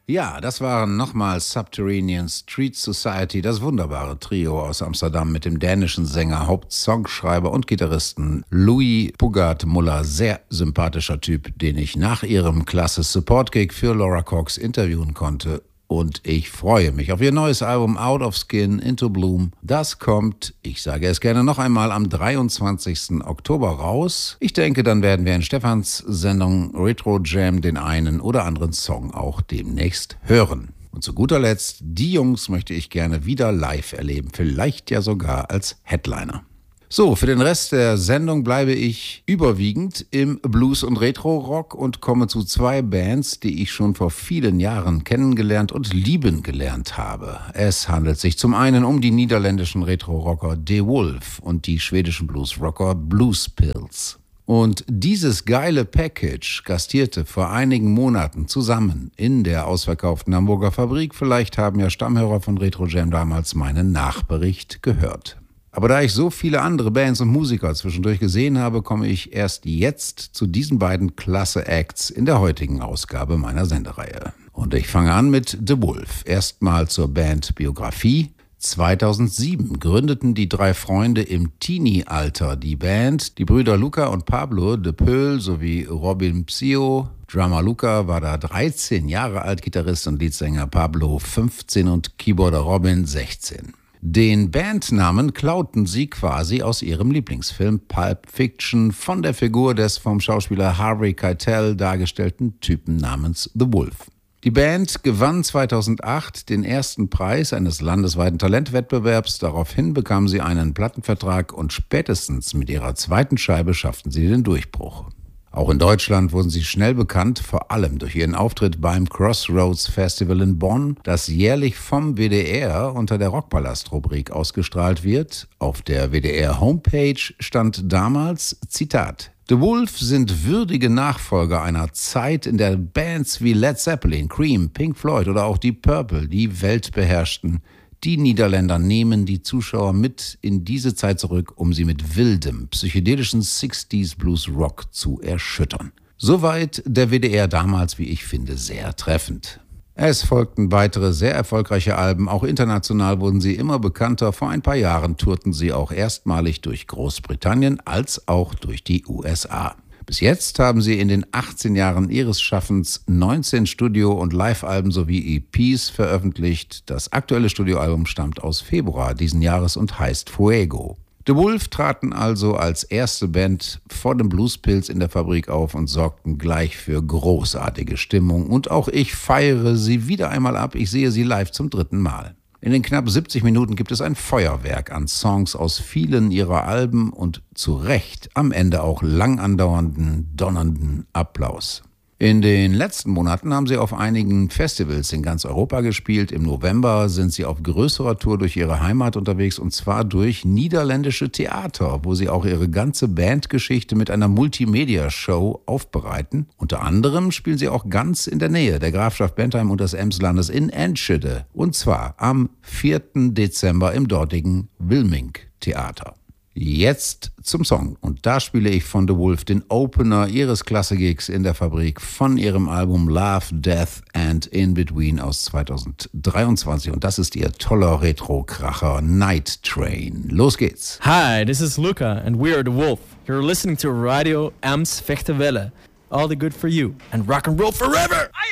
Ja, das waren nochmal Subterranean Street Society, das wunderbare Trio aus Amsterdam mit dem dänischen Sänger, Hauptsongschreiber und Gitarristen Louis Bugart Muller. Sehr sympathischer Typ, den ich nach ihrem klasse Support-Gig für Laura Cox interviewen konnte. Und ich freue mich auf ihr neues Album Out of Skin, Into Bloom. Das kommt, ich sage es gerne noch einmal, am 23. Oktober raus. Ich denke, dann werden wir in Stefans Sendung Retro Jam den einen oder anderen Song auch demnächst hören. Und zu guter Letzt, die Jungs möchte ich gerne wieder live erleben, vielleicht ja sogar als Headliner. So, für den Rest der Sendung bleibe ich überwiegend im Blues- und Retro-Rock und komme zu zwei Bands, die ich schon vor vielen Jahren kennengelernt und lieben gelernt habe. Es handelt sich zum einen um die niederländischen Retro-Rocker De Wolf und die schwedischen Blues-Rocker Blues Pills. Und dieses geile Package gastierte vor einigen Monaten zusammen in der ausverkauften Hamburger Fabrik. Vielleicht haben ja Stammhörer von Retro Jam damals meinen Nachbericht gehört. Aber da ich so viele andere Bands und Musiker zwischendurch gesehen habe, komme ich erst jetzt zu diesen beiden klasse Acts in der heutigen Ausgabe meiner Sendereihe. Und ich fange an mit The Wolf. Erstmal zur Bandbiografie. 2007 gründeten die drei Freunde im Teenie-Alter die Band. Die Brüder Luca und Pablo de Peul sowie Robin Psio. Drummer Luca war da 13 Jahre alt, Gitarrist und Leadsänger Pablo 15 und Keyboarder Robin 16. Den Bandnamen klauten sie quasi aus ihrem Lieblingsfilm Pulp Fiction von der Figur des vom Schauspieler Harvey Keitel dargestellten Typen namens The Wolf. Die Band gewann 2008 den ersten Preis eines landesweiten Talentwettbewerbs. Daraufhin bekamen sie einen Plattenvertrag und spätestens mit ihrer zweiten Scheibe schafften sie den Durchbruch. Auch in Deutschland wurden sie schnell bekannt, vor allem durch ihren Auftritt beim Crossroads Festival in Bonn, das jährlich vom WDR unter der Rockpalast-Rubrik ausgestrahlt wird. Auf der WDR-Homepage stand damals, Zitat, The Wolf sind würdige Nachfolger einer Zeit, in der Bands wie Led Zeppelin, Cream, Pink Floyd oder auch Deep Purple die Welt beherrschten. Die Niederländer nehmen die Zuschauer mit in diese Zeit zurück, um sie mit wildem, psychedelischen 60s Blues Rock zu erschüttern. Soweit der WDR damals, wie ich finde, sehr treffend. Es folgten weitere sehr erfolgreiche Alben, auch international wurden sie immer bekannter. Vor ein paar Jahren tourten sie auch erstmalig durch Großbritannien als auch durch die USA. Bis jetzt haben sie in den 18 Jahren ihres Schaffens 19 Studio- und Live-Alben sowie EPs veröffentlicht. Das aktuelle Studioalbum stammt aus Februar diesen Jahres und heißt Fuego. The Wolf traten also als erste Band vor dem Blues Pills in der Fabrik auf und sorgten gleich für großartige Stimmung. Und auch ich feiere sie wieder einmal ab. Ich sehe sie live zum 3. Mal. In den knapp 70 Minuten gibt es ein Feuerwerk an Songs aus vielen ihrer Alben und zu Recht am Ende auch lang andauernden, donnernden Applaus. In den letzten Monaten haben sie auf einigen Festivals in ganz Europa gespielt. Im November sind sie auf größerer Tour durch ihre Heimat unterwegs und zwar durch niederländische Theater, wo sie auch ihre ganze Bandgeschichte mit einer Multimedia-Show aufbereiten. Unter anderem spielen sie auch ganz in der Nähe der Grafschaft Bentheim und des Emslandes in Enschede und zwar am 4. Dezember im dortigen Wilmink-Theater. Jetzt zum Song und da spiele ich von The Wolf den Opener ihres Klasse-Gigs in der Fabrik von ihrem Album Love, Death and In Between aus 2023 und das ist ihr toller Retro-Kracher Night Train. Los geht's! Hi, this is Luca and we are The Wolf. You're listening to Radio Ems Vechtewelle. All the good for you and rock and roll forever!